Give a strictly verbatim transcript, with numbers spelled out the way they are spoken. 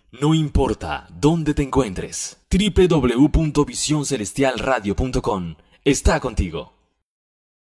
No importa dónde te encuentres, doble u doble u doble u punto visión celestial radio punto com está contigo.